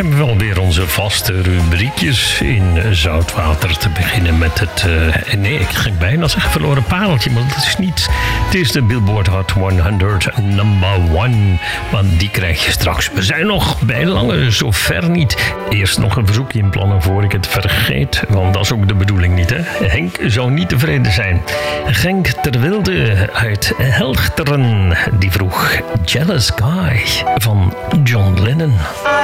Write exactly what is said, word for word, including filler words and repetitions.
hebben we wel weer onze vaste rubriekjes in Zoutwater. Te beginnen met het... Uh, nee, ik ging bijna zeggen verloren pareltje, maar dat is niet. Het is de Billboard Hot honderd number one. Want die krijg je straks. We zijn nog bij lange zover niet. Eerst nog een verzoekje inplannen voor ik het vergeet. Want dat is ook de bedoeling niet, hè? Henk zou niet tevreden zijn. Genk ter Wilde uit Helchteren. Die vroeg Jealous Guy van John Lennon.